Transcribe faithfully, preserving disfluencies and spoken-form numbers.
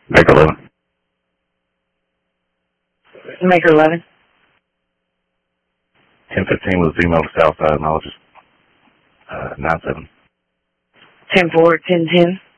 Maker eleven. Maker eleven. ten fifteen was emailed to Southside Knowledge. Uh, nine seven. ten four, ten ten.